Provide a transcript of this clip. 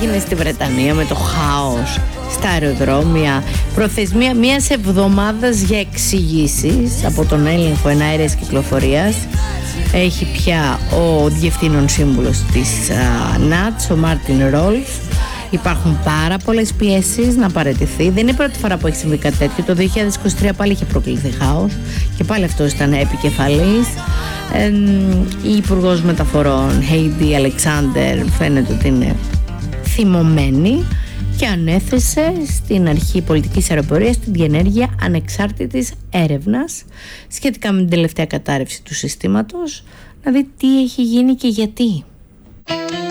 έγινε στη Βρετανία με το χάος στα αεροδρόμια, προθεσμία μιας εβδομάδας για εξηγήσεις από τον έλεγχο εναέρειας κυκλοφορίας. Έχει πια ο διευθύνων σύμβουλος της ΝΑΤΣ, ο Μάρτιν Ρόλφ. Υπάρχουν πάρα πολλές πιέσεις να παραιτηθεί. Δεν είναι η πρώτη φορά που έχει συμβεί κάτι τέτοιο. Το 2023 πάλι είχε προκληθεί χάος και πάλι αυτός ήταν επικεφαλής. Η Υπουργός Μεταφορών Χέιντι Αλεξάντερ φαίνεται ότι είναι θυμωμένη και ανέθεσε στην αρχή πολιτικής αεροπορίας την διενέργεια ανεξάρτητης έρευνας σχετικά με την τελευταία κατάρρευση του συστήματος, να δει τι έχει γίνει και γιατί.